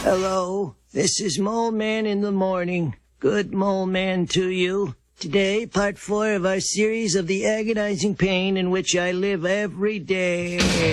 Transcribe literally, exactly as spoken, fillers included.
Hello, this is Mole Man in the morning. Good Mole Man to you. Today, part four of our series of the agonizing pain in which I live every day.